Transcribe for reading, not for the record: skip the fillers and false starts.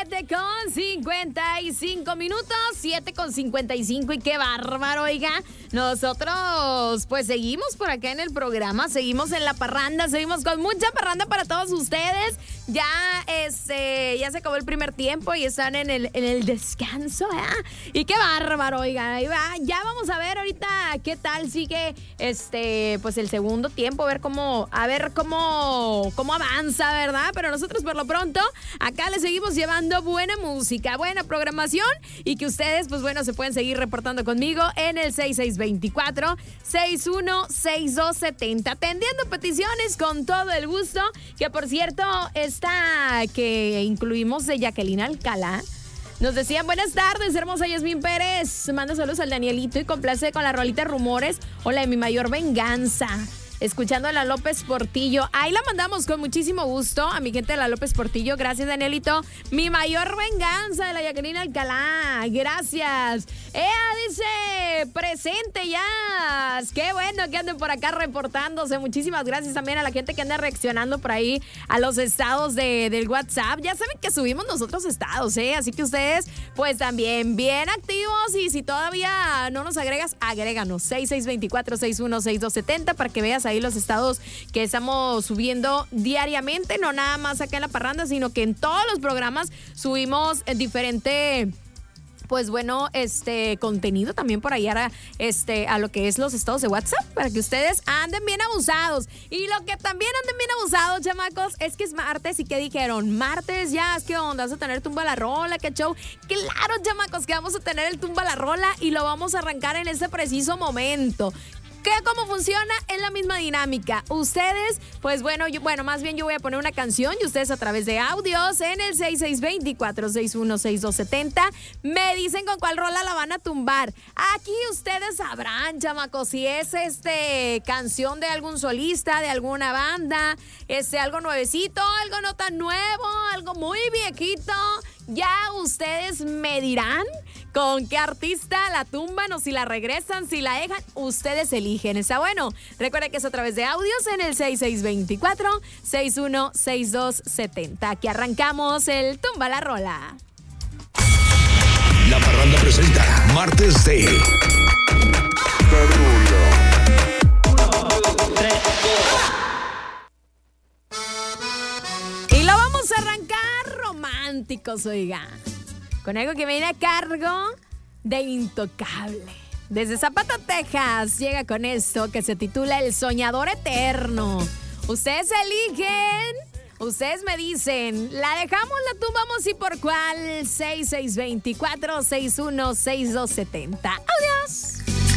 7:55, 7:55 y qué bárbaro, oiga. Nosotros pues seguimos por acá en el programa, seguimos en la parranda, seguimos con mucha parranda para todos ustedes. Ya ya se acabó el primer tiempo y están en el descanso, ¿eh? Y qué bárbaro, oiga. Ahí va. Ya vamos a ver ahorita qué tal sigue pues el segundo tiempo, a ver cómo avanza, ¿verdad? Pero nosotros por lo pronto acá les seguimos llevando buena música, buena programación y que ustedes pues bueno se pueden seguir reportando conmigo en el 6624-616270, atendiendo peticiones con todo el gusto. Que por cierto, esta que incluimos de Jacqueline Alcalá, nos decían: buenas tardes, hermosa Yasmín Pérez, manda saludos al Danielito y complace con la rolita Rumores o la de Mi Mayor Venganza. Escuchando a la López Portillo. Ahí la mandamos con muchísimo gusto a mi gente de la López Portillo. Gracias, Danielito. Mi Mayor Venganza de la Jacqueline Alcalá. Gracias. Dice, presente ya. Qué bueno que anden por acá reportándose. Muchísimas gracias también a la gente que anda reaccionando por ahí a los estados del WhatsApp. Ya saben que subimos nosotros estados, así que ustedes pues también bien activos. Y si todavía no nos agregas, agréganos. 6624-616270 para que veas ahí los estados que estamos subiendo diariamente, no nada más acá en la parranda, sino que en todos los programas subimos diferente, pues bueno, contenido también por ahí a lo que es los estados de WhatsApp, para que ustedes anden bien abusados. Y lo que también anden bien abusados, chamacos, es que es martes. ¿Y qué dijeron? Martes ya, ¿qué onda? ¿Vas a tener tumba la rola? ¿Qué show? Claro, chamacos, que vamos a tener el tumba la rola y lo vamos a arrancar en este preciso momento. ¿Cómo funciona? Es la misma dinámica. Ustedes, pues bueno, yo voy a poner una canción y ustedes a través de audios en el 6624-616270 me dicen con cuál rola la van a tumbar. Aquí ustedes sabrán, chamacos, si es canción de algún solista, de alguna banda, algo nuevecito, algo no tan nuevo, algo muy viejito. Ya ustedes me dirán con qué artista la tumban o si la regresan, si la dejan, ustedes eligen. ¿Está bueno? Recuerden que es a través de audios en el 6624-616270. Aquí arrancamos el Tumba la Rola. La Parranda presenta Martes de... Y lo vamos a arrancar románticos, oiga. Con algo que viene a cargo de Intocable. Desde Zapata, Texas, llega con esto que se titula El Soñador Eterno. Ustedes eligen, ustedes me dicen, ¿la dejamos, la tumbamos y por cuál? 6624-616270. ¡Adiós!